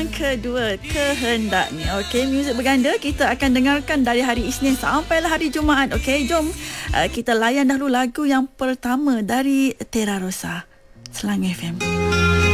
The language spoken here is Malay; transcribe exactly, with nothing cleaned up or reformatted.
yang kedua, Kehendaknya. Okey, muzik berganda kita akan dengarkan dari hari Isnin sampailah hari Jumaat. Okey, jom uh, kita layan dahulu lagu yang pertama dari Tera Rosa, Selang F M.